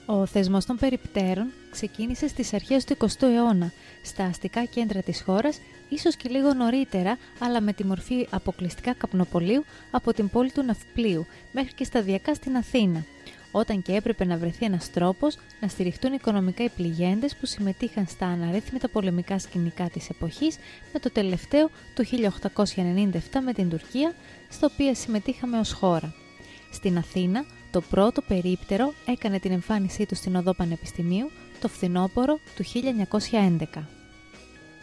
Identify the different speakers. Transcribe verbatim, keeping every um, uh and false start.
Speaker 1: Ο θεσμός των περιπτέρων ξεκίνησε στις αρχές του εικοστού αιώνα στα αστικά κέντρα της χώρας, ίσως και λίγο νωρίτερα, αλλά με τη μορφή αποκλειστικά καπνοπολίου από την πόλη του Ναυπλίου μέχρι και σταδιακά στην Αθήνα, όταν και έπρεπε να βρεθεί ένας τρόπος να στηριχτούν οικονομικά οι πληγέντες που συμμετείχαν στα αναρρύθμιτα πολεμικά σκηνικά της εποχής, με το τελευταίο του χίλια οκτακόσια ενενήντα επτά με την Τουρκία, στο οποίο συμμετείχαμε ως χώρα. Στην Αθήνα, το πρώτο περίπτερο έκανε την εμφάνισή του στην Οδό Πανεπιστημίου το φθινόπωρο του χίλια εννιακόσια έντεκα.